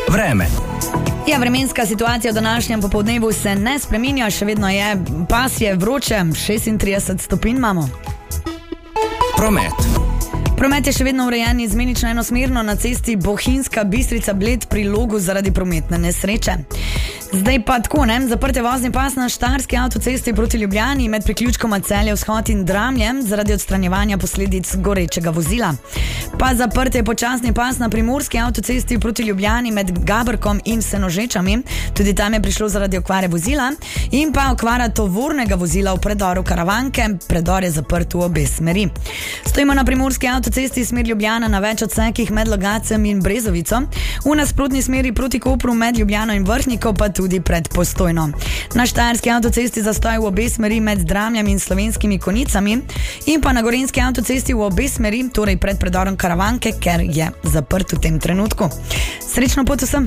Vreme. Ja, vremenska situacija v današnjem popoldnevu se ne spreminja, še vedno je pasje vroče, 36 stopinj imamo. Promet. Promet je še vedno urejen izmenično enosmerno na cesti Bohinjska Bistrica-Bled pri Logu zaradi prometne nesreče. Zdaj pa tako, zaprte vozni pas na Štajerski avtocesti proti Ljubljani med priključkoma Celje-Vzhod in Dramlje zaradi odstranjevanja posledic gorečega vozila. Pa zaprt je počasni pas na Primorski avtocesti proti Ljubljani med Gabrkom in Senožečami, tudi tam je prišlo zaradi okvare vozila, in pa okvara tovornega vozila v predoru Karavanke, predor je zaprt v obe smeri. Stojimo na Primorski avtocesti smer Ljubljana na več odsekih med Logacem in Brezovico, v nasprotni smeri proti Kopru med Ljubljano in Vrhniko pa tudi pred Postojno. Na Štajerski avtocesti zastoj v obe smeri med Dramljami in Slovenskimi Konicami in pa na Gorenjski avtocesti v obe smeri, torej pred predorom Karavanke, ker je zaprt v tem trenutku. Srečno pot vsem!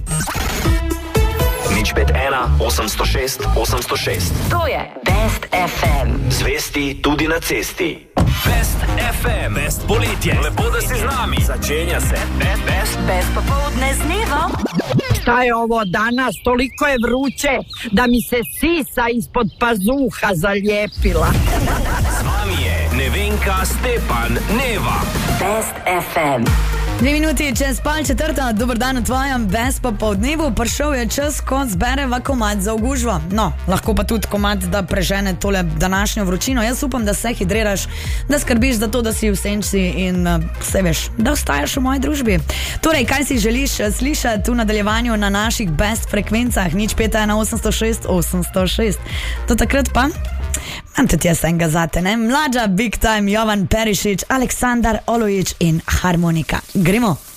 051 806 806. To je Best FM. Zvesti tudi na cesti. Best FM. Best poletje. Lepo, da si z nami. Začenja se Best popoldne z Nevom. Šta je ovo danas? Toliko je vruće da mi se sisa ispod pazuha zalijepila. Z vami je Nevenka, Stepan, Neva. Best FM. 2 minuti čez pol četrta, dober dan v tvojem Best popoldnevu, prišel je čas, ko zbereva komad za ogužvo. No, lahko pa tudi komad, da prežene tole današnjo vročino. Jaz upam, da se hidriraš, da skrbiš za to, da si v senčci in vse veš, da ostajaš v moji družbi. Torej, kaj si želiš slišati v nadaljevanju na naših Best frekvencah? 051 806 806. Do takrat pa imam tudi jaz enega zate, Mlađa, Big Time, Jovan Perišić, Aleksandar Olojić in Harmonika. Gremo!